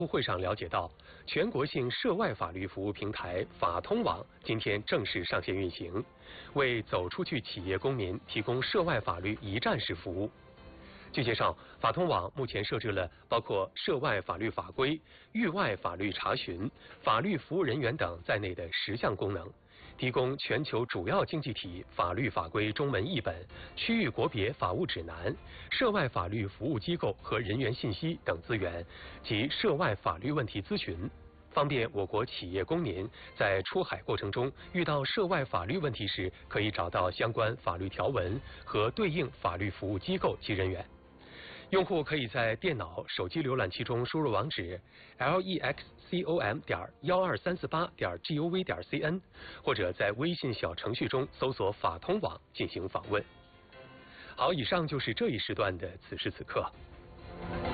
会上了解到，全国性涉外法律服务平台法通网今天正式上线运行，为走出去企业公民提供涉外法律一站式服务。据介绍，法通网目前设置了包括涉外法律法规、域外法律查询、法律服务人员等在内的10项功能，提供全球主要经济体法律法规中文译本、区域国别法务指南、涉外法律服务机构和人员信息等资源及涉外法律问题咨询，方便我国企业公民在出海过程中遇到涉外法律问题时，可以找到相关法律条文和对应法律服务机构及人员。用户可以在电脑、手机浏览器中输入网址 lexcom.12348.gov.cn， 或者在微信小程序中搜索法通网进行访问。好，以上就是这一时段的此时此刻。